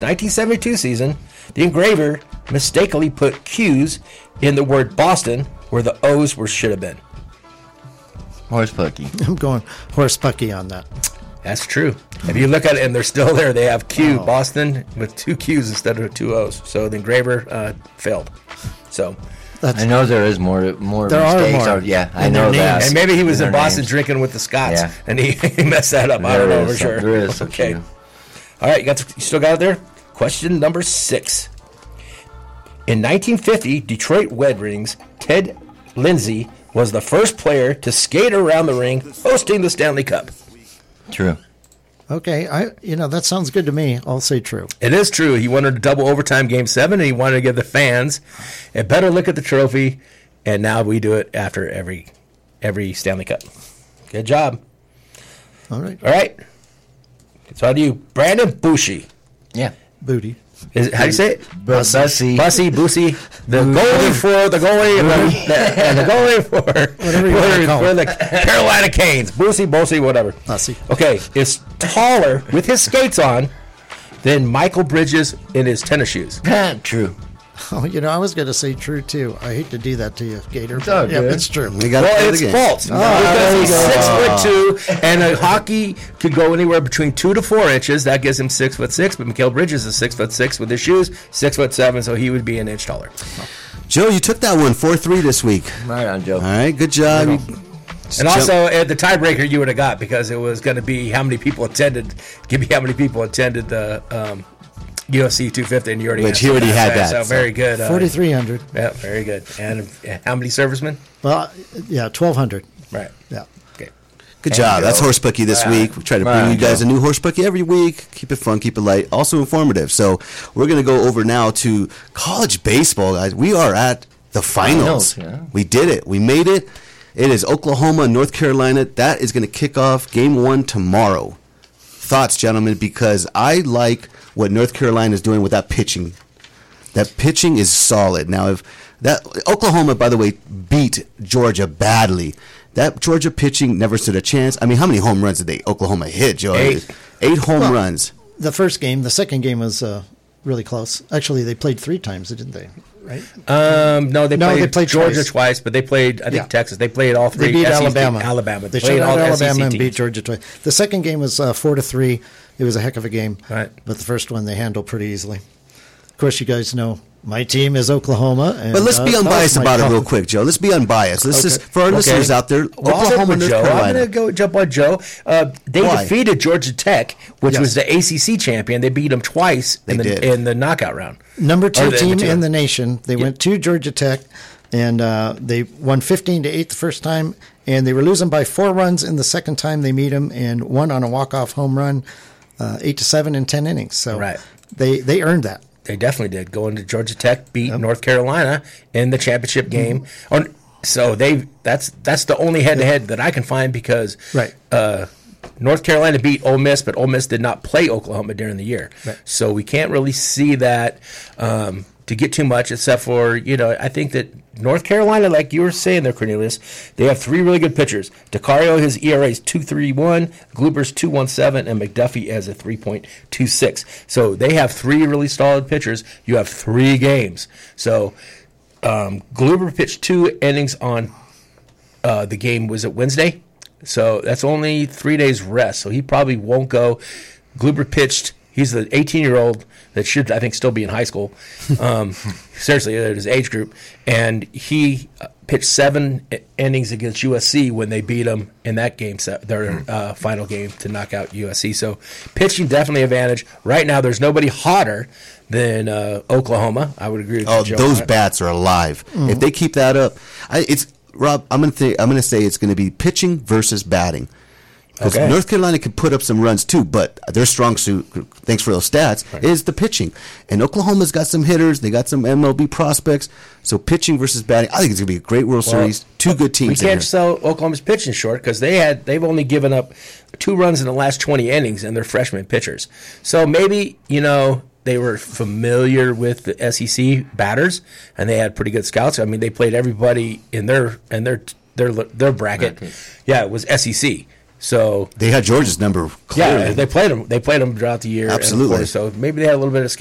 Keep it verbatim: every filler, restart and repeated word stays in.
nineteen seventy-two season, the engraver mistakenly put Q's in the word Boston where the O's were should have been? Horsepucky. I'm going Horsepucky on that. That's true. If you look at it and they're still there, they have Q, Oh. Boston, with two Q's instead of two O's. So the engraver uh, failed. So, That's I know there is more more There are mistakes. more Or, yeah, I in their know names. that. and maybe he was In in their Boston names. drinking with the Scots, Yeah. and he, he messed that up. I There don't know is for some- sure. There is some Okay. Q. All right, you got the, you still got it there? Question number six. In nineteen fifty, Detroit Red Wings, Ted Lindsay was the first player to skate around the ring hosting the Stanley Cup. True. okay. I you know that sounds good to me. I'll say true. It is true. He wanted a double overtime game seven, and he wanted to give the fans a better look at the trophy, and now we do it after every every Stanley Cup. Good job. All right, All right. It's on to you. Brandon Bushy. Yeah. booty. Is it, how do you say it? Bussy. Bussy, Boosie, the goalie for the goalie, the, the, and the goalie for Whatever you wanna call for him. the Carolina Canes. Boosie, Boosie, whatever. Bussy. Okay, is taller with his skates on than Michael Bridges in his tennis shoes. True. Oh, you know, I was going to say true too. I hate to do that to you, Gator. It's all but yeah, good. it's true. We got Well, to it's play the game. false because he's six foot two, and a hockey could go anywhere between two to four inches. That gives him six foot six. But Mikhail Bridges is six foot six with his shoes, six foot seven, so he would be an inch taller. Joe, you took that one four three this week. Right on, Joe. All right, good job. You- And also, at the tiebreaker, you would have got because it was going to be how many people attended. Give me how many people attended the um, U F C two fifty, and you already Which answered he already had So, that, So so. very good. Uh, Forty-three hundred. Yeah, very good. And uh, how many servicemen? Well, yeah, twelve hundred. Right. Yeah. Okay. Good There job. you That's go. horse bookie this Right. week. We try to bring Right, you guys Joe. a new horse bookie every week. Keep it fun, keep it light, also informative. So we're going to go over now to college baseball, guys. We are at the finals. Finals, yeah. We did it. We made it. It is Oklahoma and North Carolina. That is going to kick off game one tomorrow. Thoughts, gentlemen, because I like what North Carolina is doing with that pitching. That pitching is solid. Now, if that Oklahoma, by the way, beat Georgia badly. That Georgia pitching never stood a chance. I mean, how many home runs did they Oklahoma hit, Joe? Eight. Eight home Well, runs. The first game, the second game was uh, really close. Actually, they played three times, didn't they? Right? Um, no, they No, played, they played Georgia twice. twice. but they played, I think, Yeah. Texas. They played all three. They beat S E C Alabama. Alabama. They played shut all out S E C Alabama and teams. beat Georgia twice. The second game was uh, four to three. It was a heck of a game. Right. But the first one they handled pretty easily. Of course, you guys know my team is Oklahoma. And, But let's uh, be that was unbiased my about it call. real quick, Joe. Let's be unbiased. Let's Okay. just for our Okay. listeners out there, Well, I'll stick Oklahoma, with North Joe. I'm Carolina. going to go jump on Joe. Uh, they Why? defeated Georgia Tech, which Yes. was the A C C champion. They beat them twice in They the did. in the knockout round. Number two Or the- team the two. in the nation. They went to Georgia Tech, and uh, they won fifteen to eight the first time, and they were losing by four runs in the second time they meet them, and won on a walk-off home run, uh, eight to seven in ten innings. So Right. they they earned that. They definitely did. Going to Georgia Tech, beat North Carolina in the championship game. On so they that's that's the only head to head that I can find because Right. uh, North Carolina beat Ole Miss, but Ole Miss did not play Oklahoma during the year. Right. So we can't really see that um, to get too much, except for you know I think that North Carolina, like you were saying there, Cornelius, they have three really good pitchers. DeCario, his E R A is two three one, Gluber's two one seven, and McDuffie has a three point two six. So they have three really solid pitchers. You have three games. So um, Gluber pitched two innings on uh, the game, was it Wednesday? So that's only three days rest. So he probably won't go. Gluber pitched. He's the eighteen-year-old that should, I think, still be in high school. Um, seriously, at his age group. And he uh, pitched seven i- innings against U S C when they beat him in that game, set, their uh, final game to knock out U S C. So pitching definitely advantage. Right now, there's nobody hotter than uh, Oklahoma. I would agree with Oh, you, Joe. those bats are alive. If they keep that up, I, it's Rob. I'm gonna think. I'm gonna say it's gonna be pitching versus batting. Because Okay. North Carolina could put up some runs too, but their strong suit, thanks for those stats, is the pitching. And Oklahoma's got some hitters. They got some M L B prospects. So pitching versus batting, I think it's gonna be a great World Well, Series. Two good We teams in can't here. sell Oklahoma's pitching short because they had they've only given up two runs in the last twenty innings, and they're freshman pitchers. So maybe you know they were familiar with the S E C batters, and they had pretty good scouts. I mean, they played everybody in their in their their their bracket. Bracket. Yeah, it was S E C. So They had Georgia's number clearly. yeah, they played them. They played them throughout the year. and of Absolutely. course, so maybe they had a little bit of